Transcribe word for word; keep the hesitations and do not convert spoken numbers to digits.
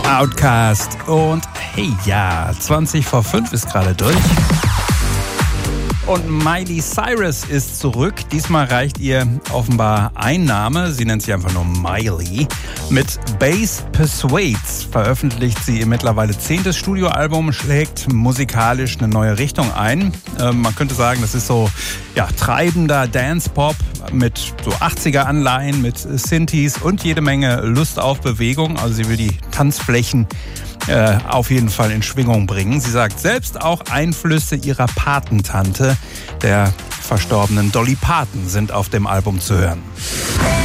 Outkast und hey ja, zwanzig vor fünf ist gerade durch. Und Miley Cyrus ist zurück. Diesmal reicht ihr offenbar ein Name. Sie nennt sich einfach nur Miley. Mit Bass Persuades veröffentlicht sie ihr mittlerweile zehntes Studioalbum, schlägt musikalisch eine neue Richtung ein. Ähm, man könnte sagen, das ist so ja, treibender Dance-Pop mit so achtziger-Anleihen, mit Synthes und jede Menge Lust auf Bewegung. Also sie will die Tanzflächen Äh, auf jeden Fall in Schwingung bringen. Sie sagt selbst, auch Einflüsse ihrer Patentante, der verstorbenen Dolly Parton, sind auf dem Album zu hören.